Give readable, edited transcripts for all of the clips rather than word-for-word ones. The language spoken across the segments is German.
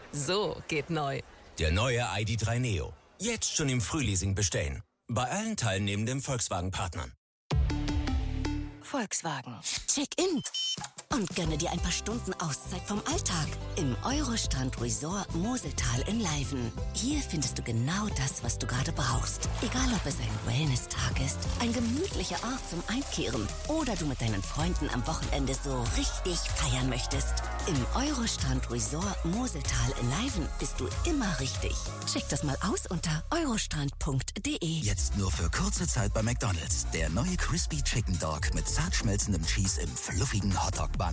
So geht neu. Der neue ID.3 Neo. Jetzt schon im Frühleasing bestellen. Bei allen teilnehmenden Volkswagen-Partnern. Volkswagen. Check-in. Und gönne dir ein paar Stunden Auszeit vom Alltag im Eurostrand Resort Moseltal in Leiven. Hier findest du genau das, was du gerade brauchst. Egal, ob es ein Wellness-Tag ist, ein gemütlicher Ort zum Einkehren oder du mit deinen Freunden am Wochenende so richtig feiern möchtest. Im Eurostrand Resort Moseltal in Leiven bist du immer richtig. Check das mal aus unter eurostrand.de. Jetzt nur für kurze Zeit bei McDonald's. Der neue Crispy Chicken Dog mit zart schmelzendem Cheese im fluffigen Hotdog-Bun.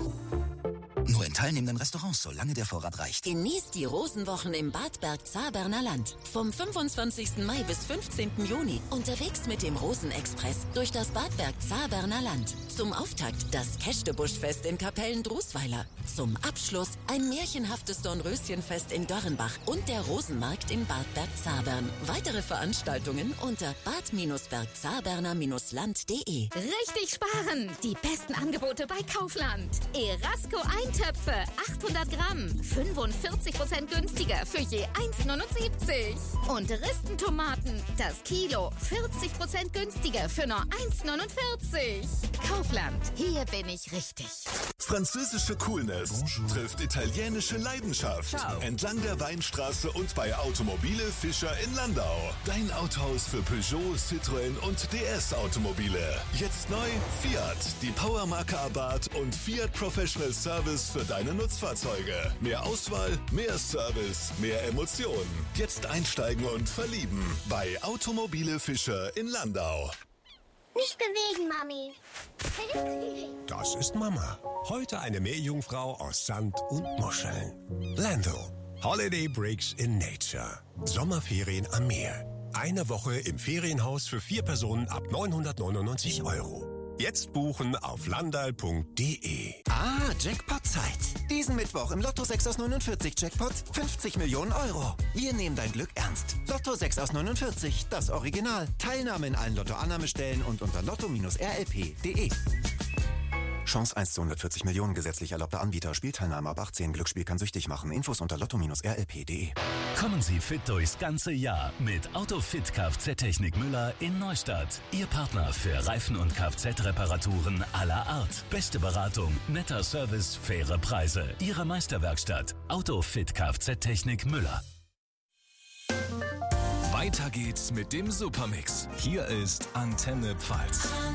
Nur in teilnehmenden Restaurants, solange der Vorrat reicht. Genießt die Rosenwochen im Bad Bergzabern Land. Vom 25. Mai bis 15. Juni. Unterwegs mit dem Rosenexpress durch das Bad Bergzabern Land. Zum Auftakt das Kästebuschfest in Kapellen-Drusweiler. Zum Abschluss ein märchenhaftes Dornröschenfest in Dörrenbach und der Rosenmarkt in Bad Bergzabern. Weitere Veranstaltungen unter bad-bergzaberner-land.de. Richtig sparen! Die besten Angebote bei Kaufland. Erasco Eintöpfe, 800 Gramm, 45% günstiger für je 1,79. Und Ristentomaten, das Kilo, 40% günstiger für nur 1,49. Kaufland, hier bin ich richtig. Französische Coolness trifft italienische Leidenschaft. Ciao. Entlang der Weinstraße und bei Automobile Fischer in Landau. Dein Autohaus für Peugeot, Citroën und DS Automobile. Jetzt neu Fiat, die Powermarke Abarth und Fiat Professional Service für deine Nutzfahrzeuge. Mehr Auswahl, mehr Service, mehr Emotionen. Jetzt einsteigen und verlieben bei Automobile Fischer in Landau. Nicht bewegen, Mami. Das ist Mama. Heute eine Meerjungfrau aus Sand und Muscheln. Lando. Holiday Breaks in Nature. Sommerferien am Meer. Eine Woche im Ferienhaus für 4 Personen ab 999 €. Jetzt buchen auf landal.de. Ah, Jackpot-Zeit. Diesen Mittwoch im Lotto 6 aus 49 Jackpot 50 Millionen €. Wir nehmen dein Glück ernst. Lotto 6 aus 49, das Original. Teilnahme in allen Lotto-Annahmestellen und unter lotto-rlp.de. Chance 1 zu 140 Millionen, gesetzlich erlaubter Anbieter. Spielteilnahme ab 18. Glücksspiel kann süchtig machen. Infos unter lotto-rlp.de. Kommen Sie fit durchs ganze Jahr mit Autofit Kfz-Technik Müller in Neustadt. Ihr Partner für Reifen- und Kfz-Reparaturen aller Art. Beste Beratung, netter Service, faire Preise. Ihre Meisterwerkstatt. Autofit Kfz-Technik Müller. Weiter geht's mit dem Supermix. Hier ist Antenne Pfalz.